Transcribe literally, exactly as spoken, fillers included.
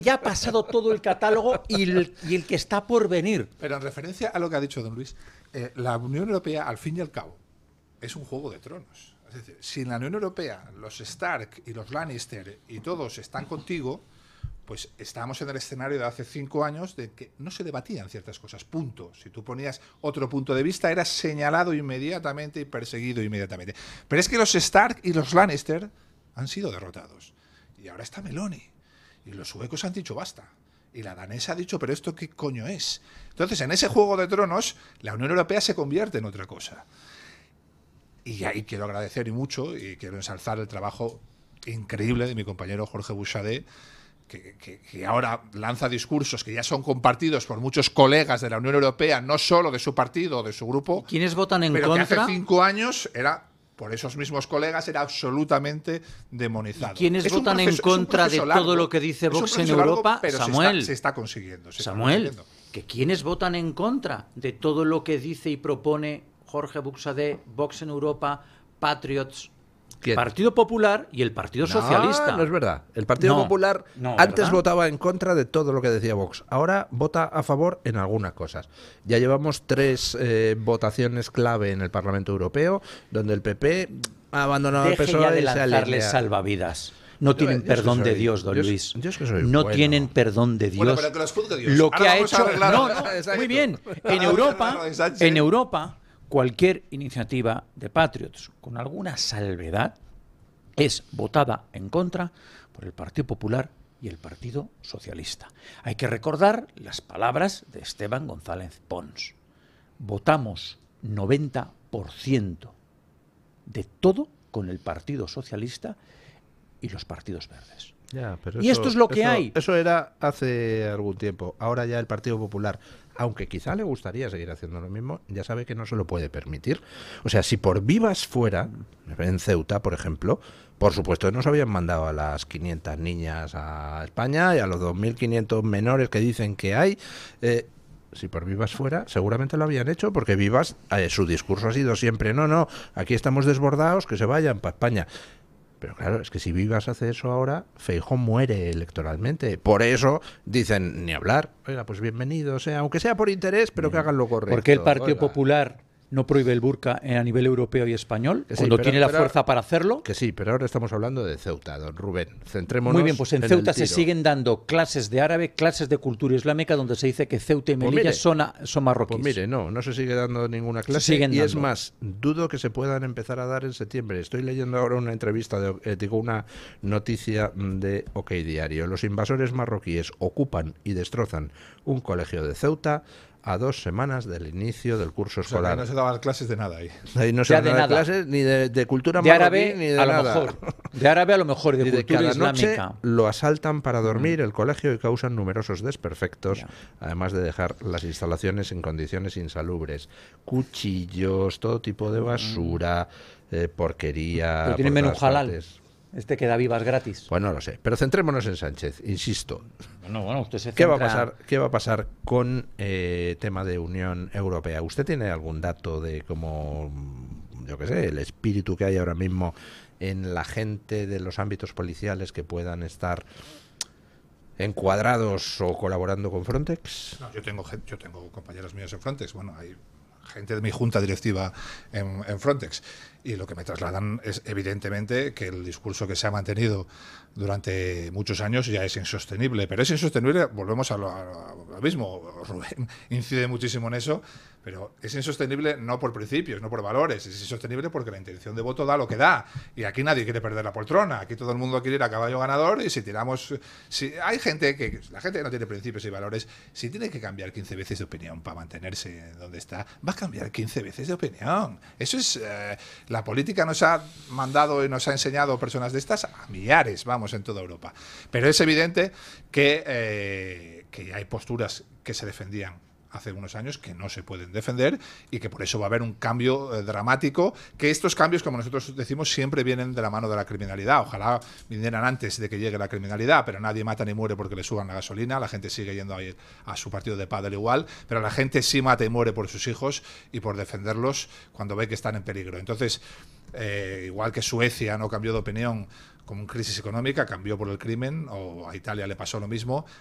Ya ha pasado todo el catálogo y el, y el que está por venir. Pero en referencia a lo que ha dicho don Luis, eh, la Unión Europea, al fin y al cabo, es un juego de tronos. Es decir, si en la Unión Europea los Stark y los Lannister y todos están contigo, pues estamos en el escenario de hace cinco años de que no se debatían ciertas cosas, punto. Si tú ponías otro punto de vista, eras señalado inmediatamente y perseguido inmediatamente. Pero es que los Stark y los Lannister han sido derrotados. Y ahora está Meloni. Y los suecos han dicho basta. Y la danesa ha dicho, pero ¿esto qué coño es? Entonces, en ese juego de tronos, la Unión Europea se convierte en otra cosa. Y ahí quiero agradecer y mucho, y quiero ensalzar el trabajo increíble de mi compañero Jorge Buxadé, que, que, que ahora lanza discursos que ya son compartidos por muchos colegas de la Unión Europea, no solo de su partido o de su grupo. ¿Quiénes votan en pero contra? Que hace cinco años era... por esos mismos colegas, era absolutamente demonizado. ¿Quiénes es votan en contra de largo, todo lo que dice Vox en largo, Europa? Pero Samuel, se está, se está consiguiendo. Se Samuel, está consiguiendo. que ¿quiénes votan en contra de todo lo que dice y propone Jorge Buxadé, Vox en Europa, Patriots, ¿Quién? Partido Popular y el Partido No, Socialista? No es verdad. El Partido No, Popular no, antes ¿verdad? votaba en contra de todo lo que decía Vox. Ahora vota a favor en algunas cosas. Ya llevamos tres eh, votaciones clave en el Parlamento Europeo, donde el P P ha abandonado el P S O E Deje ya de y se ha lanzarles alineado. salvavidas. No Yo- tienen yo es que perdón soy- de Dios, don yo es- Luis. yo es que soy no bueno. tienen perdón de Dios. Bueno, pero que los juzgue Dios. Lo que Ahora ha vamos a hecho. arreglar- No, no, Exacto. muy bien. Ahora En vamos a Europa, arreglar lo de Sánchez. en Europa, cualquier iniciativa de Patriots, con alguna salvedad, es votada en contra por el Partido Popular y el Partido Socialista. Hay que recordar las palabras de Esteban González Pons. Votamos noventa por ciento de todo con el Partido Socialista y los partidos verdes. Ya, pero Y esto es lo que eso- hay. Eso era hace algún tiempo. Ahora ya el Partido Popular, aunque quizá le gustaría seguir haciendo lo mismo, ya sabe que no se lo puede permitir. O sea, si por Vivas fuera, en Ceuta, por ejemplo, por supuesto nos habían mandado a las quinientas niñas a España y a los dos mil quinientos menores que dicen que hay. Eh, si por Vivas fuera, seguramente lo habían hecho, porque Vivas, eh, su discurso ha sido siempre, no, no, aquí estamos desbordados, que se vayan para España. Pero claro, es que si Vivas hace eso ahora, Feijóo muere electoralmente. Por eso dicen, ni hablar. Oiga, pues bienvenido sea, aunque sea por interés, pero que hagan lo correcto. ¿Por qué el Partido Oiga. Popular no prohíbe el burka a nivel europeo y español, Que sí, cuando pero- tiene la pero- fuerza para hacerlo? Que sí, pero ahora estamos hablando de Ceuta, don Rubén. Centrémonos Muy bien, pues en el Ceuta se tiro. siguen dando clases de árabe, clases de cultura islámica, donde se dice que Ceuta y Pues Melilla mire, son, a- son marroquíes. Pues mire, no, no se sigue dando ninguna clase. siguen y es dando. más, dudo que se puedan empezar a dar en septiembre. Estoy leyendo ahora una entrevista, de, eh, digo, una noticia de OK Diario. Los invasores marroquíes ocupan y destrozan un colegio de Ceuta a dos semanas del inicio del curso O sea, que escolar. no se daban clases de nada ahí. Ahí no se Ya dan de nada de nada. clases ni de, de cultura De marroquí árabe, ni de a lo nada. mejor. De árabe, a lo mejor, y de Y de cultura cada noche islámica. lo asaltan para dormir el colegio y causan numerosos desperfectos, Ya. además de dejar las instalaciones en condiciones insalubres. Cuchillos, todo tipo de basura, eh, porquería. Pero tienen por menú todas halal. partes. Este que da vivas gratis. Pues no lo sé. Pero centrémonos en Sánchez, insisto. Bueno, bueno, usted se ¿Qué va a centra- pasar, qué va a pasar con eh, tema de Unión Europea? ¿Usted tiene algún dato de cómo, yo qué sé, el espíritu que hay ahora mismo en la gente de los ámbitos policiales que puedan estar encuadrados o colaborando con Frontex? No, yo tengo gen- yo tengo compañeros míos en Frontex. Bueno, hay gente de mi junta directiva en, en Frontex. Y lo que me trasladan es evidentemente que el discurso que se ha mantenido durante muchos años ya es insostenible. Pero es insostenible, volvemos a lo, a lo mismo. Rubén incide muchísimo en eso, pero es insostenible no por principios, no por valores. Es insostenible porque la intención de voto da lo que da. Y aquí nadie quiere perder la poltrona. Aquí todo el mundo quiere ir a caballo ganador. Y si tiramos. Si hay gente que. La gente que no tiene principios y valores, si tiene que cambiar quince veces de opinión para mantenerse donde está, va a cambiar quince veces de opinión. Eso es. Eh, la política nos ha mandado y nos ha enseñado personas de estas a millares, vamos, en toda Europa. Pero es evidente que, eh, que hay posturas que se defendían hace unos años que no se pueden defender y que por eso va a haber un cambio eh, dramático, que estos cambios, como nosotros decimos, siempre vienen de la mano de la criminalidad. Ojalá vinieran antes de que llegue la criminalidad, pero nadie mata ni muere porque le suban la gasolina, la gente sigue yendo a, a su partido de pádel igual, pero la gente sí mata y muere por sus hijos y por defenderlos cuando ve que están en peligro. Entonces, eh, igual que Suecia no cambió de opinión como crisis económica, cambió por el crimen, o a Italia le pasó lo mismo,